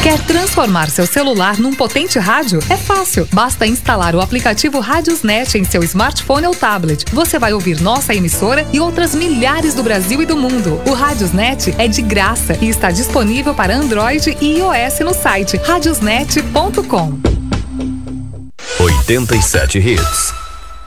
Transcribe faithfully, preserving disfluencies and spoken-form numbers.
Quer transformar seu celular num potente rádio? É fácil. Basta instalar o aplicativo Radiosnet em seu smartphone ou tablet. Você vai ouvir nossa emissora e outras milhares do Brasil e do mundo. O Radiosnet é de graça e está disponível para Android e iOS no site radiosnet ponto com. oitenta e sete Hits.